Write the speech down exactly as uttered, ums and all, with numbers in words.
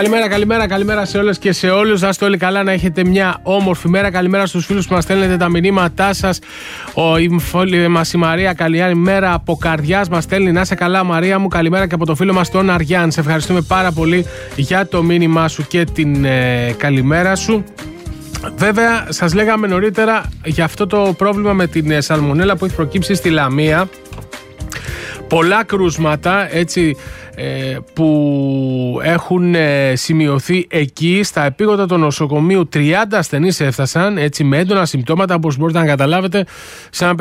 Καλημέρα, καλημέρα, καλημέρα σε όλες και σε όλους. Να είστε όλοι καλά, να έχετε μια όμορφη μέρα. Καλημέρα στους φίλους που μας στέλνετε τα μηνύματά σας. Ο, η φίλη μας η Μαρία Καλιάνη, μέρα από καρδιάς μας στέλνει. Να είσαι καλά, Μαρία μου. Καλημέρα και από το φίλο μας τον Αριάν. Σε ευχαριστούμε πάρα πολύ για το μήνυμά σου και την ε, καλημέρα σου. Βέβαια, σας λέγαμε νωρίτερα για αυτό το πρόβλημα με την σαλμονέλα που έχει προκύψει στη Λαμία. Πολλά κρούσματα, έτσι, ε, που έχουν ε, σημειωθεί εκεί στα επίγοντα του νοσοκομείου. τριάντα ασθενείς έφτασαν, έτσι, με έντονα συμπτώματα, όπως μπορείτε να καταλάβετε, σε ένα